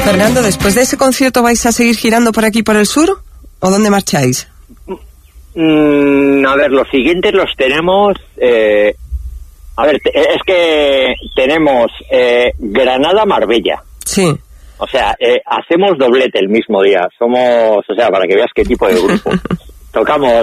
Fernando, ¿después de ese concierto vais a seguir girando por aquí, por el sur? ¿O dónde marcháis? A ver, los siguientes los tenemos... A ver, es que tenemos Granada-Marbella. Sí. O sea, hacemos doblete el mismo día. Somos, o sea, para que veas qué tipo de grupo. Tocamos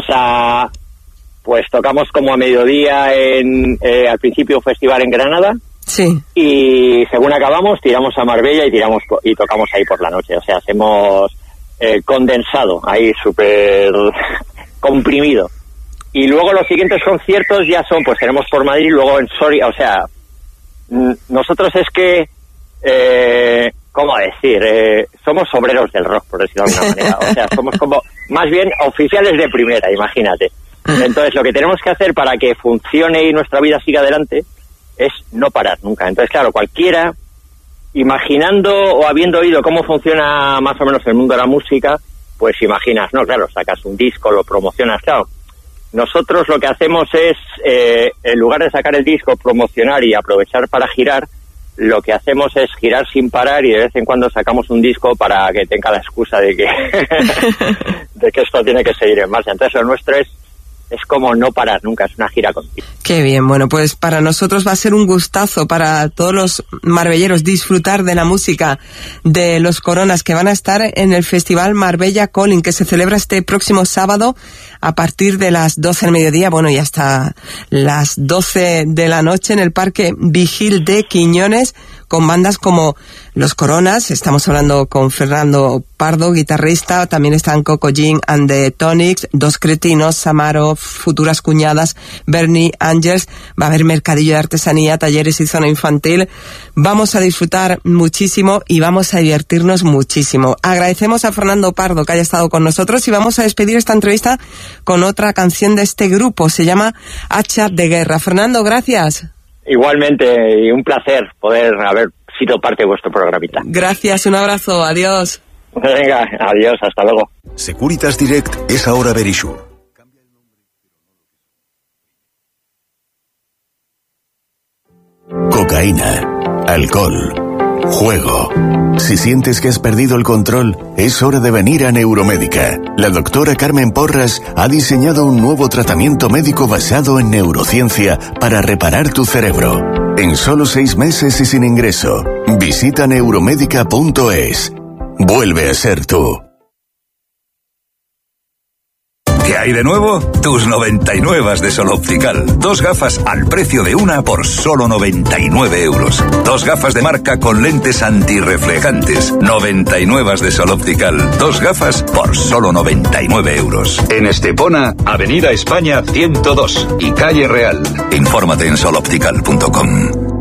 como a mediodía al principio festival en Granada. Sí. Y según acabamos, tiramos a Marbella y tocamos ahí por la noche. O sea, hacemos condensado, ahí súper comprimido. Y luego los siguientes conciertos ya son, pues tenemos por Madrid, luego en Soria, o sea, nosotros es que, ¿cómo decir? Somos obreros del rock, por decirlo de alguna manera. O sea, somos como, más bien, oficiales de primera, imagínate. Entonces, lo que tenemos que hacer para que funcione y nuestra vida siga adelante es no parar nunca. Entonces, claro, cualquiera, imaginando o habiendo oído cómo funciona más o menos el mundo de la música, pues imaginas, no, claro, sacas un disco, lo promocionas, claro. Nosotros lo que hacemos es, en lugar de sacar el disco, promocionar y aprovechar para girar, lo que hacemos es girar sin parar y de vez en cuando sacamos un disco para que tenga la excusa de que de que esto tiene que seguir en marcha. Entonces lo nuestro es como no parar nunca, es una gira continua. Qué bien, bueno, pues para nosotros va a ser un gustazo, para todos los marbelleros, disfrutar de la música de los Coronas, que van a estar en el Festival Marbella Calling, que se celebra este próximo sábado a partir de las 12 del mediodía, bueno, y hasta las 12 de la noche en el Parque Vigil de Quiñones, con bandas como Los Coronas. Estamos hablando con Fernando Pardo, guitarrista, también están Coco Jean and the Tonics, Dos Cretinos, Samaro, Futuras Cuñadas, Bernie Angels, va a haber mercadillo de artesanía, talleres y zona infantil. Vamos a disfrutar muchísimo y vamos a divertirnos muchísimo. Agradecemos a Fernando Pardo que haya estado con nosotros y vamos a despedir esta entrevista con otra canción de este grupo, se llama Hacha de Guerra. Fernando, gracias. Igualmente, y un placer poder haber sido parte de vuestro programita. Gracias, un abrazo, adiós. Venga, adiós, hasta luego. Securitas Direct es ahora Verisure. Cocaína, alcohol, juego. Si sientes que has perdido el control, es hora de venir a Neuromédica. La doctora Carmen Porras ha diseñado un nuevo tratamiento médico basado en neurociencia para reparar tu cerebro. En solo 6 meses y sin ingreso. Visita neuromédica.es. Vuelve a ser tú. ¿Qué hay de nuevo? Tus 99 de Sol Optical. 2 gafas al precio de una por solo 99 euros. 2 gafas de marca con lentes antirreflejantes. 99 de Sol Optical. 2 gafas por solo 99 euros. En Estepona, Avenida España 102 y Calle Real. Infórmate en soloptical.com.